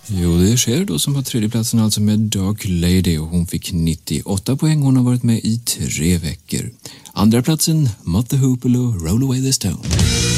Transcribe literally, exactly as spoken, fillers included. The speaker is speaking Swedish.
Jo, det är Cher då som har tredjeplatsen, alltså med Dark Lady, och hon fick nittioåtta poäng. Hon har varit med i tre veckor. Andra platsen, Mott the Hoople och Roll Away the Stone.